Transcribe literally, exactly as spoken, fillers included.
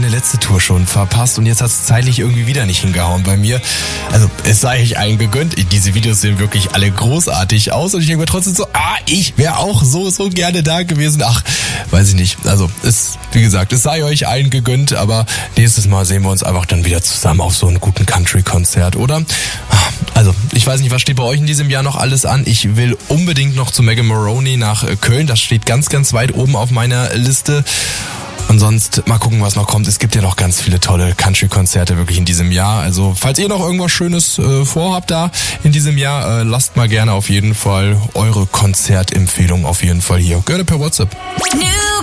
meine letzte Tour schon verpasst und jetzt hat es zeitlich irgendwie wieder nicht hingehauen bei mir. Also es sei euch allen gegönnt. Diese Videos sehen wirklich alle großartig aus und ich denke mir trotzdem so, ah, ich wäre auch so, so gerne da gewesen. Ach, weiß ich nicht. Also es, wie gesagt, es sei euch allen gegönnt, aber nächstes Mal sehen wir uns einfach dann wieder zusammen auf so einem guten Country-Konzert, oder? Also, ich weiß nicht, was steht bei euch in diesem Jahr noch alles an. Ich will unbedingt noch zu Megan Moroney nach Köln. Das steht ganz, ganz weit oben auf meiner Liste. Und sonst mal gucken, was noch kommt. Es gibt ja noch ganz viele tolle Country-Konzerte wirklich in diesem Jahr. Also, falls ihr noch irgendwas Schönes äh, vorhabt da in diesem Jahr, äh, lasst mal gerne auf jeden Fall eure Konzertempfehlung auf jeden Fall hier. Gerne per WhatsApp.